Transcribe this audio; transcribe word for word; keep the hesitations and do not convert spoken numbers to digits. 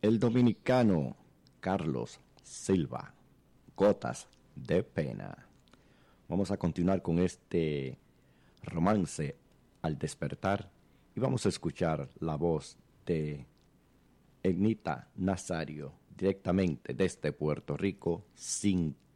El dominicano Carlos Silva, Gotas de Pena. Vamos a continuar con este romance al despertar y vamos a escuchar la voz de Ednita Nazario directamente desde Puerto Rico, Sin